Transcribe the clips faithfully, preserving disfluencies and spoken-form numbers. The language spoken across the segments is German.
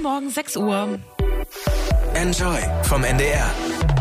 Morgen sechs Uhr. Enjoy vom N D R.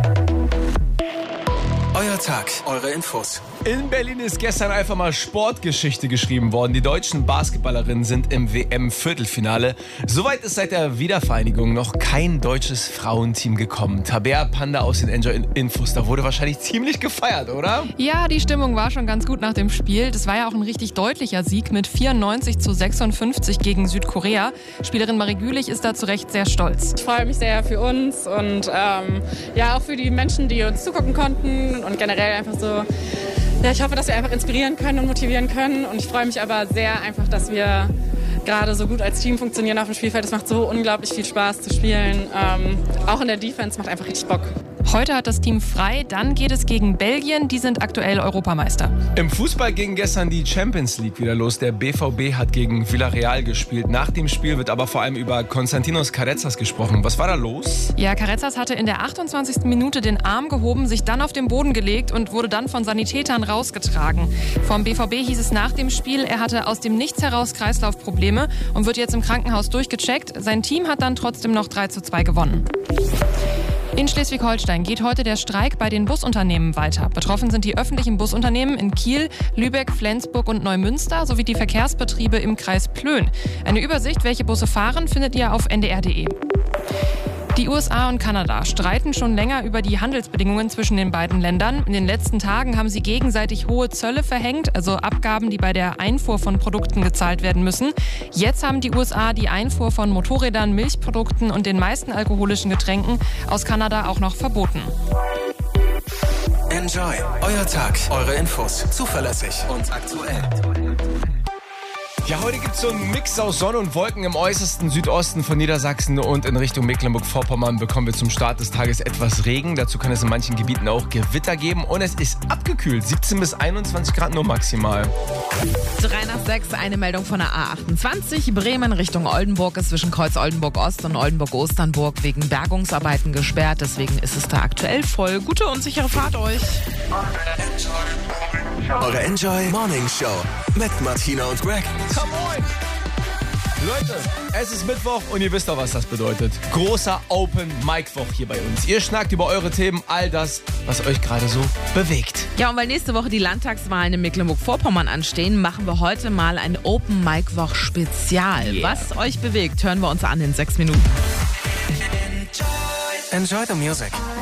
Euer Tag, eure Infos. In Berlin ist gestern einfach mal Sportgeschichte geschrieben worden. Die deutschen Basketballerinnen sind im W M-Viertelfinale. Soweit ist seit der Wiedervereinigung noch kein deutsches Frauenteam gekommen. Tabea Panda aus den Enjoy-Infos. Da wurde wahrscheinlich ziemlich gefeiert, oder? Ja, die Stimmung war schon ganz gut nach dem Spiel. Das war ja auch ein richtig deutlicher Sieg mit vierundneunzig zu sechsundfünfzig gegen Südkorea. Spielerin Marie Gülich ist da zu Recht sehr stolz. Ich freue mich sehr für uns und ähm, ja auch für die Menschen, die uns zugucken konnten und generell einfach so. Ja, ich hoffe, dass wir einfach inspirieren können und motivieren können. Und ich freue mich aber sehr einfach, dass wir gerade so gut als Team funktionieren auf dem Spielfeld. Es macht so unglaublich viel Spaß zu spielen. Ähm, auch in der Defense macht einfach richtig Bock. Heute hat das Team frei, dann geht es gegen Belgien, die sind aktuell Europameister. Im Fußball ging gestern die Champions League wieder los. Der B V B hat gegen Villarreal gespielt. Nach dem Spiel wird aber vor allem über Konstantinos Carezas gesprochen. Was war da los? Ja, Carezas hatte in der achtundzwanzigsten Minute den Arm gehoben, sich dann auf den Boden gelegt und wurde dann von Sanitätern rausgetragen. Vom B V B hieß es nach dem Spiel, er hatte aus dem Nichts heraus Kreislaufprobleme und wird jetzt im Krankenhaus durchgecheckt. Sein Team hat dann trotzdem noch drei zu zwei gewonnen. In Schleswig-Holstein geht heute der Streik bei den Busunternehmen weiter. Betroffen sind die öffentlichen Busunternehmen in Kiel, Lübeck, Flensburg und Neumünster sowie die Verkehrsbetriebe im Kreis Plön. Eine Übersicht, welche Busse fahren, findet ihr auf n d r punkt d e. Die U S A und Kanada streiten schon länger über die Handelsbedingungen zwischen den beiden Ländern. In den letzten Tagen haben sie gegenseitig hohe Zölle verhängt, also Abgaben, die bei der Einfuhr von Produkten gezahlt werden müssen. Jetzt haben die U S A die Einfuhr von Motorrädern, Milchprodukten und den meisten alkoholischen Getränken aus Kanada auch noch verboten. Enjoy, euer Tag, eure Infos, zuverlässig und aktuell. Ja, heute gibt es so einen Mix aus Sonne und Wolken im äußersten Südosten von Niedersachsen und in Richtung Mecklenburg-Vorpommern bekommen wir zum Start des Tages etwas Regen. Dazu kann es in manchen Gebieten auch Gewitter geben und es ist abgekühlt. siebzehn bis einundzwanzig Grad nur maximal. drei nach sechs, eine Meldung von der A achtundzwanzig. Bremen Richtung Oldenburg ist zwischen Kreuz Oldenburg-Ost und Oldenburg-Osternburg wegen Bergungsarbeiten gesperrt. Deswegen ist es da aktuell voll. Gute und sichere Fahrt euch. Eure Enjoy Morning Show mit Martina und Greg. Come on! Leute, es ist Mittwoch und ihr wisst doch, was das bedeutet. Großer Open-Mic-Woch hier bei uns. Ihr schnackt über eure Themen, all das, was euch gerade so bewegt. Ja, und weil nächste Woche die Landtagswahlen in Mecklenburg-Vorpommern anstehen, machen wir heute mal ein Open-Mic-Woch-Spezial. Yeah. Was euch bewegt, hören wir uns an in sechs Minuten. Enjoy the music.